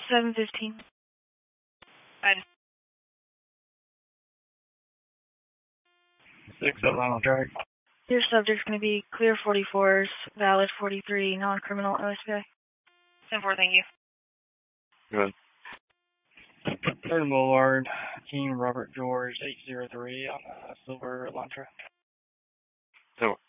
7:15. Fine. 6 Atlanta Drive. Your subject's going to be clear 44s, valid 43, non-criminal OSBI. 10-4, thank you. Good. Third Boulevard, Team Robert George 803 on Silver Elantra. 10-4.